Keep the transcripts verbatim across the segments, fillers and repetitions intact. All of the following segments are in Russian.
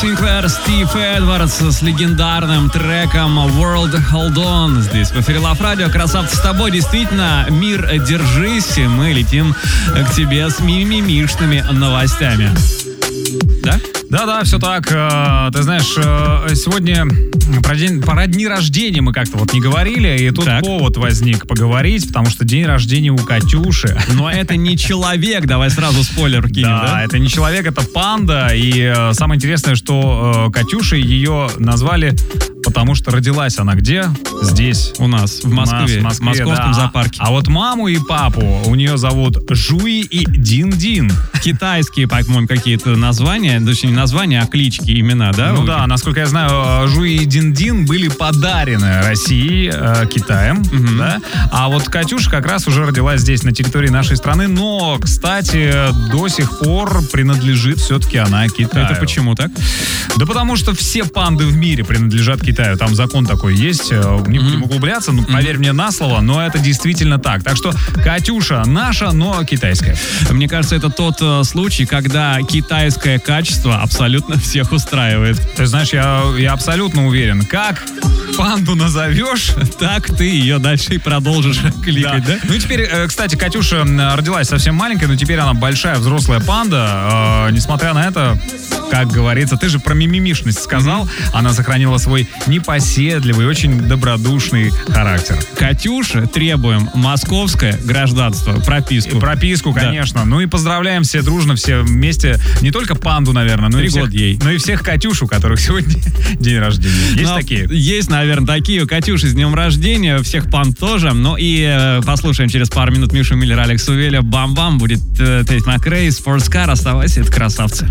Синклер, Стив Эдвардс с легендарным треком World Hold On. Здесь в эфире Лав Радио. Красавцы, с тобой действительно, мир, держись. Мы летим к тебе с мимимишными новостями. Да? Да-да, все так. Ты знаешь, сегодня про, день, про дни рождения мы как-то вот не говорили, и тут так. повод возник поговорить, потому что день рождения у Катюши. Но это не человек, давай сразу спойлер кинем, да? Да, это не человек, это панда, и самое интересное, что Катюшей ее назвали, потому что родилась она где? Здесь. У нас, в Москве, у нас, в Москве, в московском да. зоопарке. А вот маму и папу у нее зовут Жуи и Дин-Дин. Китайские, по-моему, какие-то названия, точнее не названия, а клички, имена, да? Ну да, насколько я знаю, Жуи и Дин-Дин были подарены России, э, Китаем, угу. да? А вот Катюша как раз уже родилась здесь, на территории нашей страны, но, кстати, до сих пор принадлежит все-таки она Китаю. Это почему так? Да потому что все панды в мире принадлежат Китаю. Там закон такой есть, не mm-hmm. будем углубляться, ну, поверь mm-hmm. мне на слово, но это действительно так. Так что Катюша наша, но китайская. Мне кажется, это тот э, случай, когда китайское качество абсолютно всех устраивает. Ты знаешь, я, я абсолютно уверен, как панду назовешь, так ты ее дальше и продолжишь кликать, да? да? Ну и теперь, кстати, Катюша родилась совсем маленькой, но теперь она большая взрослая панда. Э, несмотря на это, как говорится, ты же про мимимишность сказал, mm-hmm. она сохранила свой непоседливый, очень добродушный характер. Катюше требуем московское гражданство, прописку. И прописку, конечно. Да. Ну и поздравляем все дружно, все вместе, не только панду, наверное, но и, всех, ей. но и всех Катюш, у которых сегодня день рождения. Есть но такие? Есть, наверное, такие. Катюши с днем рождения, всех панд тоже. Ну и э, послушаем через пару минут Мишу Миллера, Алексу Веля. Бам-бам, будет э, Тейт Макрей, Sportscar. Оставайся, это красавцы.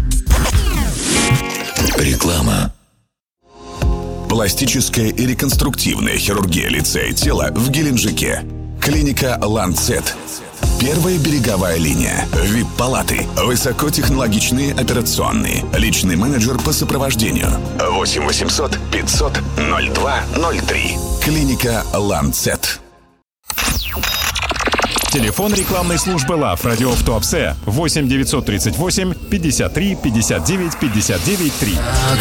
Реклама. Пластическая и реконструктивная хирургия лица и тела в Геленджике. Клиника Ланцет. Первая береговая линия. ви ай пи-палаты. Высокотехнологичные операционные. Личный менеджер по сопровождению. восемь восемьсот пятьсот ноль два ноль три. Клиника Ланцет. Телефон рекламной службы Лав Радио в Туапсе восемь девятьсот тридцать восемь пятьдесят три пятьдесят девять пятьдесят девять три.